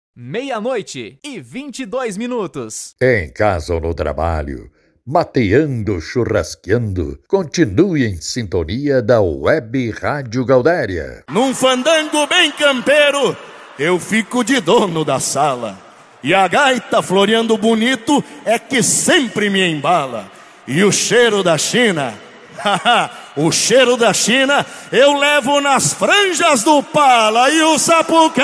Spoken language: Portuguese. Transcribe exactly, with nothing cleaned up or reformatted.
Meia-noite e vinte e dois minutos. Em casa ou no trabalho, mateando, churrasqueando, continue em sintonia da Web Rádio Gaudéria. Num fandango bem campeiro, eu fico de dono da sala. E a gaita floreando bonito é que sempre me embala. E o cheiro da China, o cheiro da China eu levo nas franjas do pala. E o sapucai